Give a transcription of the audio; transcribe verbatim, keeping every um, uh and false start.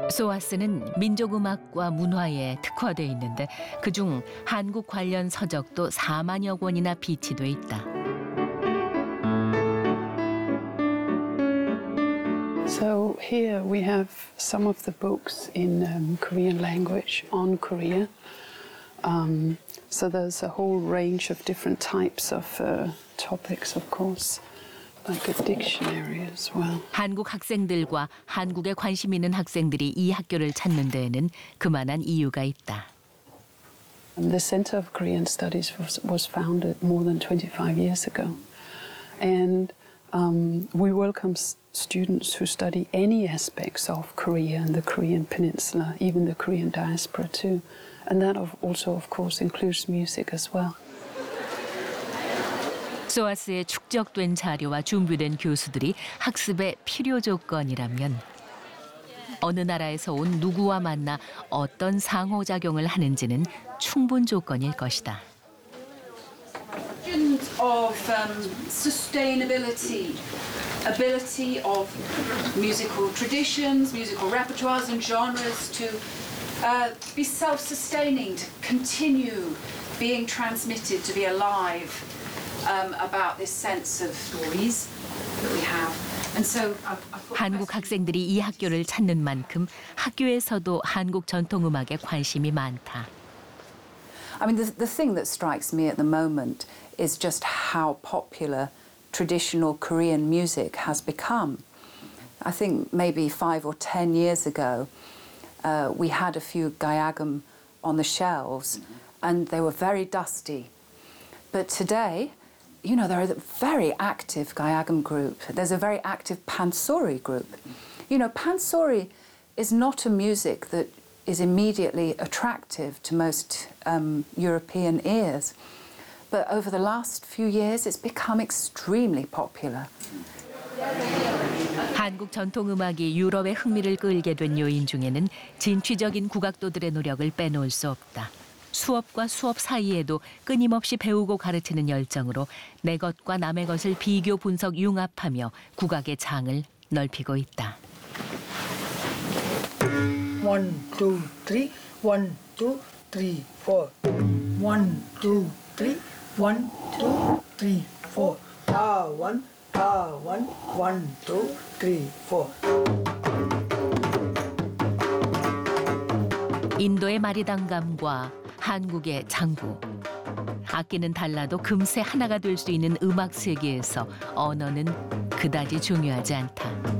소아스는 민족음악과 문화에 특화돼 있는데 그중 한국 관련 서적도 사만여 권이나 비치돼 있다. So here we have some of the books in um, Korean language on Korea. Um, so there's a whole range of different types of uh, topics, of course. Like a dictionary as well. 한국 학생들과 한국에 관심 있는 학생들이 이 학교를 찾는 데에는 그만한 이유가 있다. The Center of Korean Studies was, was founded more than twenty-five years ago. And um, we welcome students who study any aspects of Korea and the Korean peninsula, even the Korean diaspora too. And that also, of course, includes music as well. 소아스에 축적된 자료와 준비된 교수들이 학습의 필요 조건이라면 어느 나라에서 온 누구와 만나 어떤 상호작용을 하는지는 충분 조건일 것이다. of um, sustainability, ability of musical traditions, musical repertoires and genres to uh, be self-sustaining, to continue being transmitted, to be alive. Um, about this sense of stories that we have. And so I've, I've 한국 학생들이 이 학교를 찾는 만큼 학교에서도 한국 전통음악에 관심이 많다. I mean, the, the thing that strikes me at the moment is just how popular traditional Korean music has become. I think maybe five or ten years ago, uh, we had a few gayagum on the shelves, and they were very dusty. But today, you know, there are a very active Gayagum group. There's a very active Pansori group. You know, Pansori is not a music that is immediately attractive to most um, European ears. But over the last few years, it's become extremely popular. 한국 전통음악이 유럽의 흥미를 끌게 된 요인 중에는 진취적인 국악도들의 노력을 빼놓을 수 없다. 수업과 수업 사이에도 끊임없이 배우고 가르치는 열정으로 내 것과 남의 것을 비교 분석 융합하며 국악의 장을 넓히고 있다. One, two, three. One, two, three, four. One, two, three. One, two, three, four. Ta one, ta one. One, two, three, four. 인도의 마리당감과 한국의 장구. 악기는 달라도 금세 하나가 될 수 있는 음악 세계에서 언어는 그다지 중요하지 않다.